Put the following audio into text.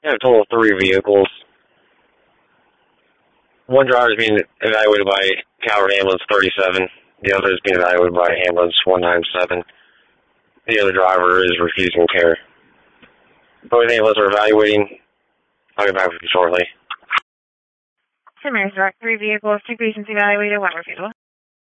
We have a total of 3 vehicles. One driver is being evaluated by Calvert Ambulance 37. The other is being evaluated by Ambulance 197. The other driver is refusing care. Both ambulances are evaluating. I'll get back with you shortly. St. Mary's Direct, 3 vehicles, 2 patients evaluated, 1 refusal.